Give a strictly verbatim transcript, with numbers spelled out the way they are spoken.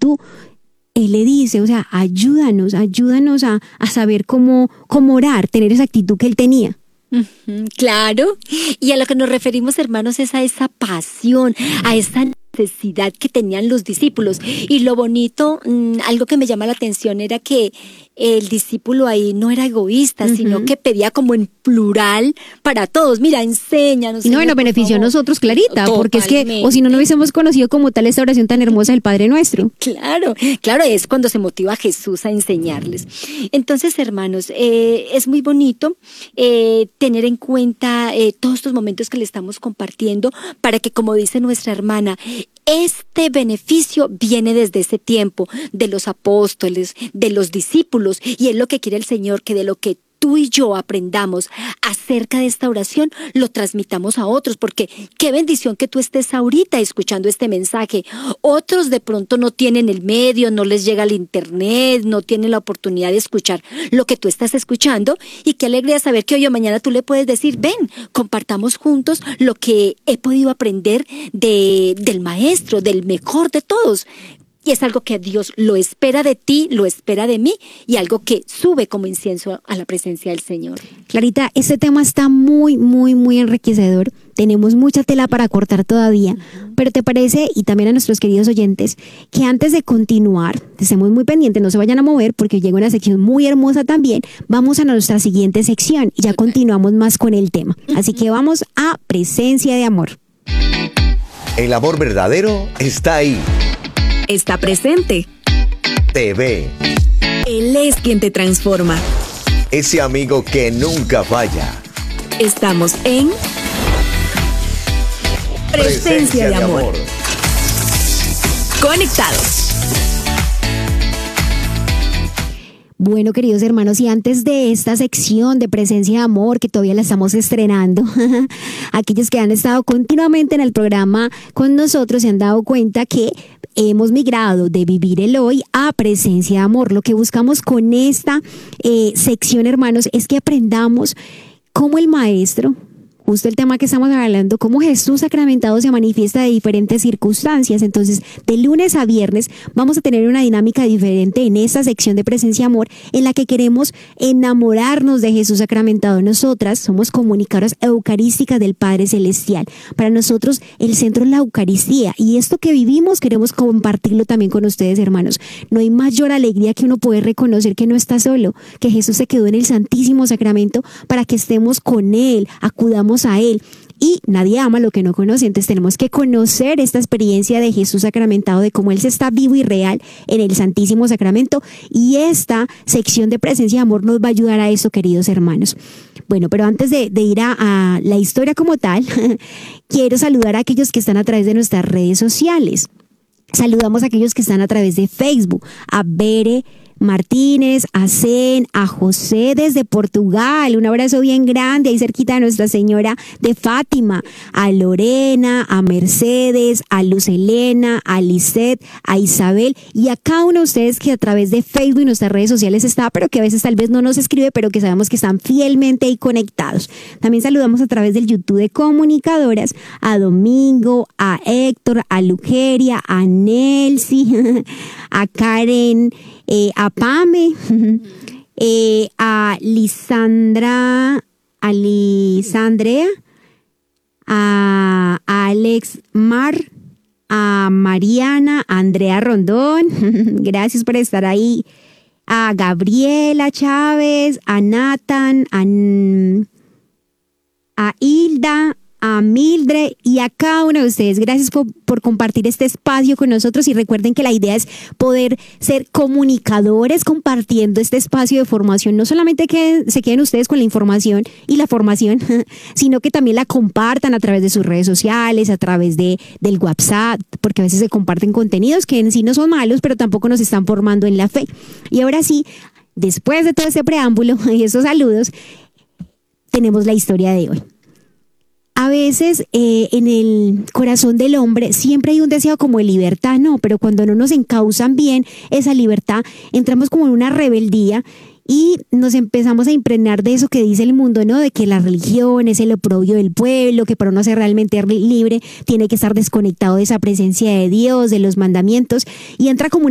espíritu, él le dice, o sea, ayúdanos, ayúdanos a, a saber cómo, cómo orar, tener esa actitud que él tenía. Uh-huh, claro, y a lo que nos referimos, hermanos, es a esa pasión, a esa necesidad que tenían los discípulos. Y lo bonito, mmm, algo que me llama la atención era que el discípulo ahí no era egoísta, uh-huh. sino que pedía como en plural para todos. Mira, enséñanos. Y no, y nos benefició a nosotros, Clarita, Totalmente. Porque es que, o si no, no hubiésemos conocido como tal esta oración tan hermosa del Padre Nuestro. Claro, claro, es cuando se motiva a Jesús a enseñarles. Entonces, hermanos, eh, es muy bonito eh, tener en cuenta eh, todos estos momentos que le estamos compartiendo para que, como dice nuestra hermana, este beneficio viene desde ese tiempo de los apóstoles, de los discípulos, y es lo que quiere el Señor, que de lo que tú y yo aprendamos acerca de esta oración, lo transmitamos a otros, porque qué bendición que tú estés ahorita escuchando este mensaje. Otros de pronto no tienen el medio, no les llega el internet, no tienen la oportunidad de escuchar lo que tú estás escuchando, y qué alegría saber que hoy o mañana tú le puedes decir, ven, compartamos juntos lo que he podido aprender de, del maestro, del mejor de todos. Y es algo que Dios lo espera de ti, lo espera de mí, y algo que sube como incienso a la presencia del Señor. Clarita, este tema está muy, muy, muy enriquecedor. Tenemos mucha tela para cortar todavía, uh-huh. pero ¿te parece, y también a nuestros queridos oyentes, que antes de continuar, estemos muy pendientes, no se vayan a mover, porque llega una sección muy hermosa también, vamos a nuestra siguiente sección y ya continuamos más con el tema. Así que vamos a Presencia de Amor. El amor verdadero está ahí. Está presente. Te ve. Él es quien te transforma. Ese amigo que nunca falla. Estamos en Presencia, Presencia de, amor. de amor. Conectados. Bueno, queridos hermanos, y antes de esta sección de Presencia de Amor, que todavía la estamos estrenando, aquellos que han estado continuamente en el programa con nosotros se han dado cuenta que hemos migrado de Vivir el Hoy a Presencia de Amor. Lo que buscamos con esta eh, sección, hermanos, es que aprendamos cómo el Maestro, justo el tema que estamos hablando, cómo Jesús sacramentado se manifiesta de diferentes circunstancias. Entonces, de lunes a viernes vamos a tener una dinámica diferente en esta sección de Presencia Amor, en la que queremos enamorarnos de Jesús sacramentado. Nosotras somos comunicadoras eucarísticas del Padre Celestial. Para nosotros el centro es la Eucaristía, y esto que vivimos queremos compartirlo también con ustedes, hermanos. No hay mayor alegría que uno poder reconocer que no está solo, que Jesús se quedó en el Santísimo Sacramento para que estemos con Él, acudamos a Él. Y nadie ama lo que no conoce, entonces tenemos que conocer esta experiencia de Jesús sacramentado, de cómo Él se está vivo y real en el Santísimo Sacramento, y esta sección de Presencia de Amor nos va a ayudar a eso, queridos hermanos. Bueno, pero antes de, de ir a, a la historia como tal, quiero saludar a aquellos que están a través de nuestras redes sociales. Saludamos a aquellos que están a través de Facebook, a Bere Martínez, a Zen, a José desde Portugal, un abrazo bien grande ahí cerquita de Nuestra Señora de Fátima, a Lorena, a Mercedes, a Luz Elena, a Lisette, a Isabel, y a cada uno de ustedes que a través de Facebook y nuestras redes sociales está, pero que a veces tal vez no nos escribe, pero que sabemos que están fielmente ahí conectados. También saludamos a través del YouTube de Comunicadoras a Domingo, a Héctor, a Lugeria, a Nelsi, a Karen, Eh, a Pame, eh, a Lisandra, a Lisandrea, a, a Alex Mar, a Mariana, a Andrea Rondón, gracias por estar ahí, a Gabriela Chávez, a Nathan, a, a Hilda, a Mildred y a cada uno de ustedes. Gracias por, por compartir este espacio con nosotros, y recuerden que la idea es poder ser comunicadores compartiendo este espacio de formación. No solamente que se queden ustedes con la información y la formación, sino que también la compartan a través de sus redes sociales, a través de, del WhatsApp, porque a veces se comparten contenidos que en sí no son malos, pero tampoco nos están formando en la fe. Y ahora sí, después de todo este preámbulo y estos saludos, tenemos la historia de hoy. A veces eh, en el corazón del hombre siempre hay un deseo como de libertad, ¿no? Pero cuando no nos encauzan bien esa libertad, entramos como en una rebeldía y nos empezamos a impregnar de eso que dice el mundo, ¿no? De que la religión es el oprobio del pueblo, que para uno ser realmente libre tiene que estar desconectado de esa presencia de Dios, de los mandamientos, y entra como